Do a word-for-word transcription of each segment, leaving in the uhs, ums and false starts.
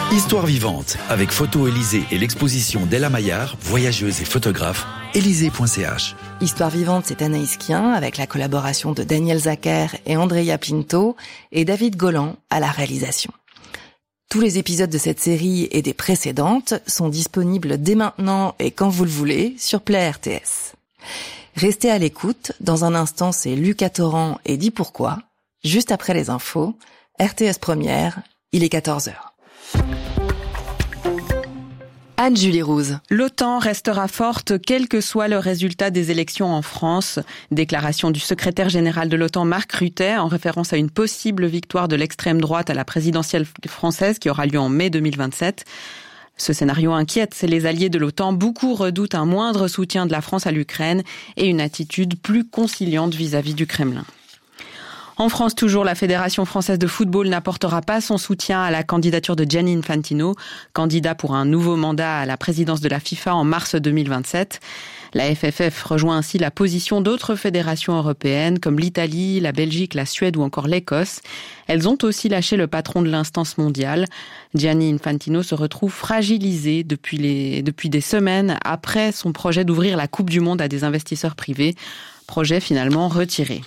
Histoire vivante, avec Photo Élysée et l'exposition d'Ella Maillard, voyageuse et photographe, élysée point c h. Histoire vivante, c'est Anaïs Kien, avec la collaboration de Daniel Zacher et Andrea Pinto, et David Golan à la réalisation. Tous les épisodes de cette série et des précédentes sont disponibles dès maintenant et quand vous le voulez sur Play R T S. Restez à l'écoute, dans un instant c'est Lucas Torrent et Dis pourquoi. Juste après les infos, R T S Première, il est quatorze heures. Anne-Julie Rouse. L'OTAN restera forte quel que soit le résultat des élections en France. Déclaration du secrétaire général de l'OTAN Mark Rutte en référence à une possible victoire de l'extrême droite à la présidentielle française qui aura lieu en mai deux mille vingt-sept. Ce scénario inquiète les alliés de l'OTAN. Beaucoup redoutent un moindre soutien de la France à l'Ukraine et une attitude plus conciliante vis-à-vis du Kremlin. En France, toujours, la Fédération française de football n'apportera pas son soutien à la candidature de Gianni Infantino, candidat pour un nouveau mandat à la présidence de la FIFA en mars deux mille vingt-sept. La F F F rejoint ainsi la position d'autres fédérations européennes comme l'Italie, la Belgique, la Suède ou encore l'Écosse. Elles ont aussi lâché le patron de l'instance mondiale. Gianni Infantino se retrouve fragilisé depuis, les, depuis des semaines après son projet d'ouvrir la Coupe du Monde à des investisseurs privés, projet finalement retiré.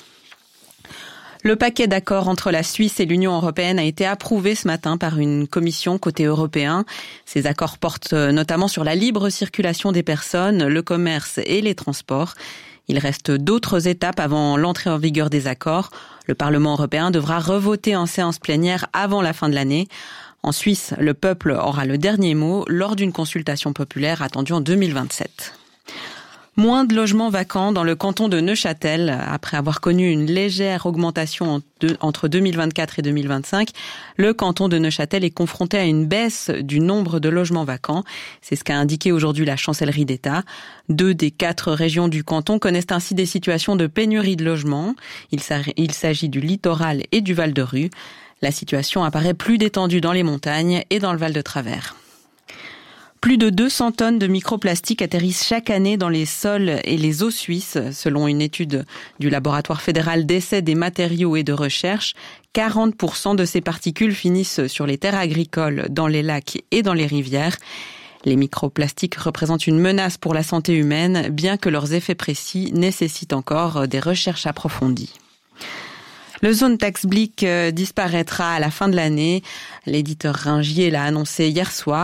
Le paquet d'accords entre la Suisse et l'Union européenne a été approuvé ce matin par une commission côté européen. Ces accords portent notamment sur la libre circulation des personnes, le commerce et les transports. Il reste d'autres étapes avant l'entrée en vigueur des accords. Le Parlement européen devra revoter en séance plénière avant la fin de l'année. En Suisse, le peuple aura le dernier mot lors d'une consultation populaire attendue en deux mille vingt-sept. Moins de logements vacants dans le canton de Neuchâtel. Après avoir connu une légère augmentation entre deux mille vingt-quatre et deux mille vingt-cinq, le canton de Neuchâtel est confronté à une baisse du nombre de logements vacants. C'est ce qu'a indiqué aujourd'hui la chancellerie d'État. Deux des quatre régions du canton connaissent ainsi des situations de pénurie de logements. Il s'agit du littoral et du Val-de-Ruz. La situation apparaît plus détendue dans les montagnes et dans le Val de Travers. Plus de deux cents tonnes de microplastiques atterrissent chaque année dans les sols et les eaux suisses. Selon une étude du laboratoire fédéral d'essais des matériaux et de recherche, quarante pour cent de ces particules finissent sur les terres agricoles, dans les lacs et dans les rivières. Les microplastiques représentent une menace pour la santé humaine, bien que leurs effets précis nécessitent encore des recherches approfondies. Le zone tax Blick disparaîtra à la fin de l'année. L'éditeur Ringier l'a annoncé hier soir.